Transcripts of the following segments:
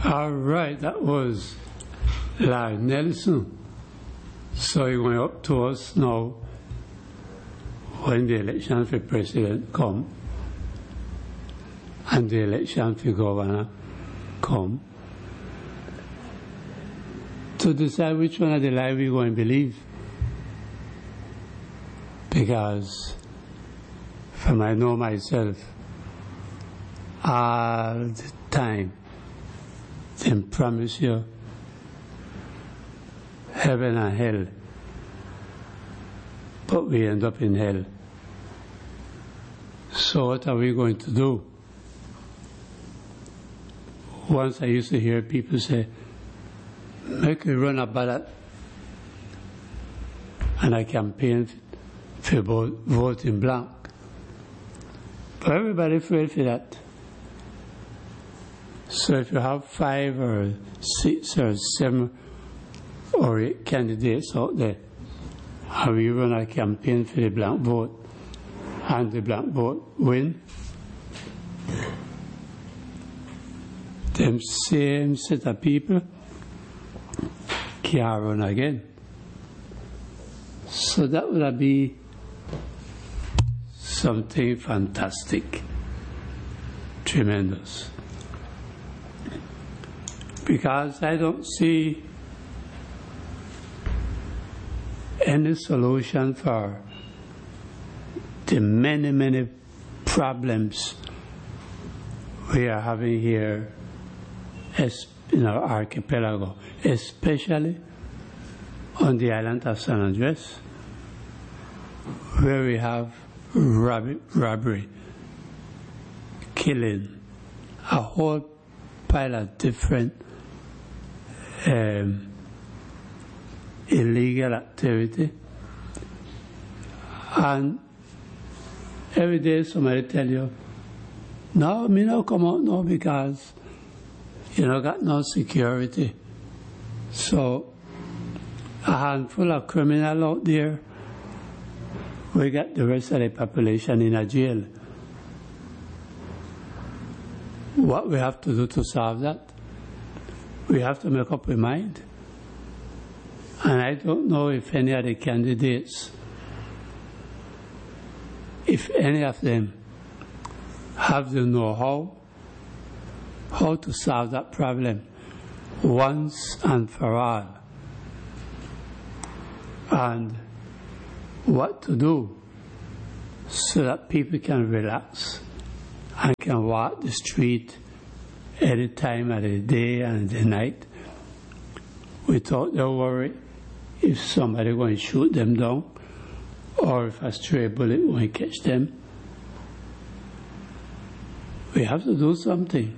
All right, that was Larry Nelson. So he went up to us now when the election for president come and the election for governor come to decide which one of the lie we're going to believe. Because from I know myself, all the time, they promise you heaven and hell, but we end up in hell. So what are we going to do? Once I used to hear people say, make me run a ballot and I campaign for vote in blank. But everybody afraid for that. So if you have 5 or 6 or 7 or 8 candidates out there, and we run a campaign for the blank vote, and the blank vote win, them same set of people can't run again. So that would be something fantastic, tremendous. Because I don't see any solution for the many, many problems we are having here in our archipelago, especially on the island of San Andres, where we have robbery, killing, a whole pile of different illegal activity. And every day somebody tell you, no, me no come out now because you know got no security. So a handful of criminals out there, we got the rest of the population in a jail. What we have to do to solve that? We have to make up our mind. And I don't know if any of the candidates, if any of them have the know-how how to solve that problem once and for all. And what to do so that people can relax and can walk the street any time of the day and the night without their worry if somebody going to shoot them down or if a stray bullet will catch them. We have to do something.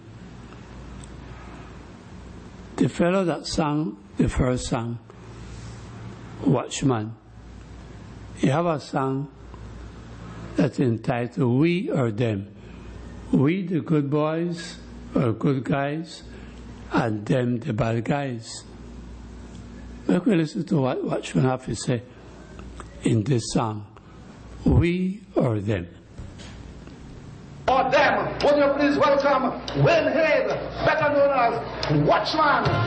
The fellow that sang the first song, Watchman, he have a song that's entitled We or Them. We the good boys or good guys, and them the bad guys. Make we listen to what Watchman have to say in this song, We or Them. Or them, would you please welcome Wayne Hayes, better known as Watchman.